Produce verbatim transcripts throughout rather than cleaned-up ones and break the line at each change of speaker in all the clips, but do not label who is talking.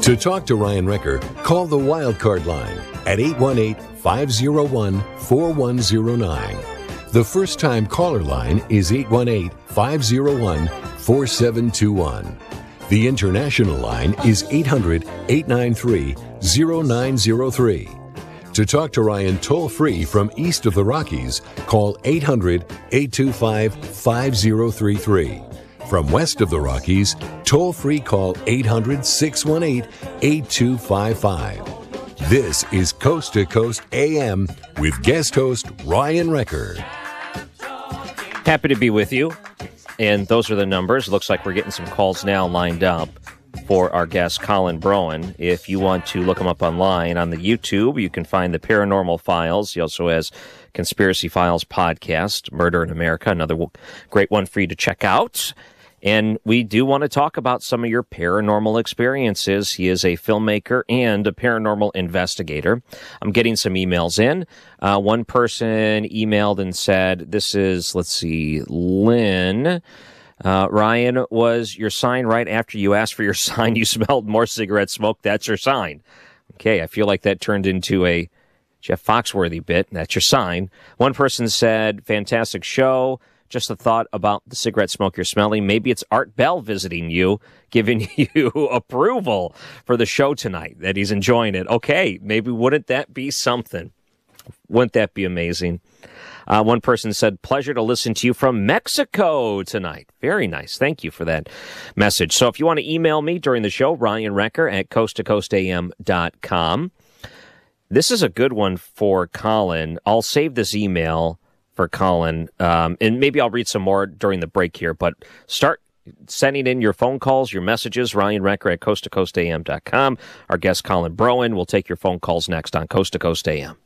To talk to Ryan Recker, call the Wildcard line at eight one eight, five oh one, four one oh nine. The first-time caller line is eight one eight, five oh one, four seven two one. The international line is eight hundred, eight nine three, oh nine oh three. To talk to Ryan toll-free from east of the Rockies, call eight hundred, eight two five, five oh three three. From west of the Rockies, toll-free call eight hundred, six one eight, eight two five five. This is Coast to Coast A M with guest host Ryan Recker.
Happy to be with you. And those are the numbers. Looks like we're getting some calls now lined up for our guest, Colin Broen. If you want to look him up online on the YouTube, you can find the Paranormal Files. He also has Conspiracy Files podcast, Murder in America, another great one for you to check out. And we do want to talk about some of your paranormal experiences. He is a filmmaker and a paranormal investigator. I'm getting some emails in. Uh, one person emailed and said, this is, let's see, Lynn. Uh, Ryan, was your sign right after you asked for your sign? You smelled more cigarette smoke. That's your sign. Okay, I feel like that turned into a Jeff Foxworthy bit. That's your sign. One person said, fantastic show. Just a thought about the cigarette smoke you're smelling. Maybe it's Art Bell visiting you, giving you approval for the show tonight, that he's enjoying it. Okay, maybe wouldn't that be something? Wouldn't that be amazing? Uh, one person said, pleasure to listen to you from Mexico tonight. Very nice. Thank you for that message. So if you want to email me during the show, Ryan Recker at coast to coast a m dot com. This is a good one for Colin. I'll save this email for Colin, um, and maybe I'll read some more during the break here, but start sending in your phone calls, your messages, Ryan Recker at coast to coast a m dot com. Our guest, Colin Broen, will take your phone calls next on Coast to Coast A M.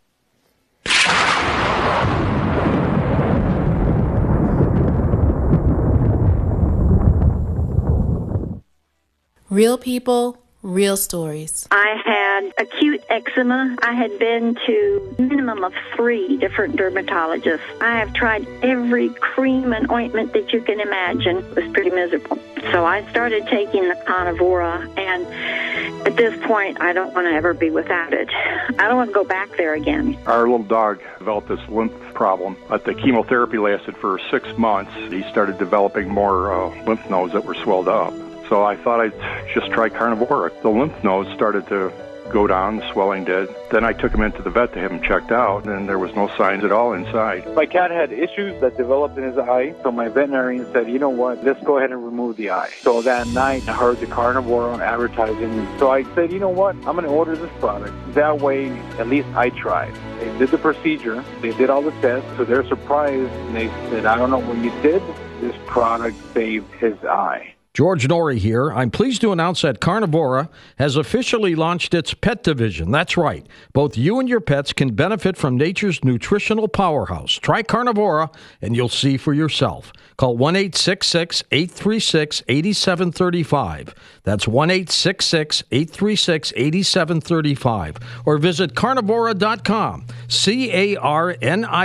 Real people, real stories.
I had acute eczema. I had been to a minimum of three different dermatologists. I have tried every cream and ointment that you can imagine. It was pretty miserable. So I started taking the Carnivora, and at this point, I don't want to ever be without it. I don't want to go back there again.
Our little dog developed this lymph problem, but the chemotherapy lasted for six months. He started developing more uh, lymph nodes that were swelled up. So I thought I'd just try Carnivora. The lymph nodes started to go down, the swelling did. Then I took him into the vet to have him checked out, and there was no signs at all inside.
My cat had issues that developed in his eye, so my veterinarian said, you know what, let's go ahead and remove the eye. So that night, I heard the Carnivora advertising, so I said, you know what, I'm going to order this product. That way, at least I tried. They did the procedure, they did all the tests, so they're surprised, and they said, I don't know what you did, this product saved his eye.
George Norrie here. I'm pleased to announce that Carnivora has officially launched its pet division. That's right. Both you and your pets can benefit from nature's nutritional powerhouse. Try Carnivora, and you'll see for yourself. Call one eight six six, eight three six, eight seven three five. That's one eight six six, eight three six, eight seven three five. Or visit carnivora dot com. C A R N I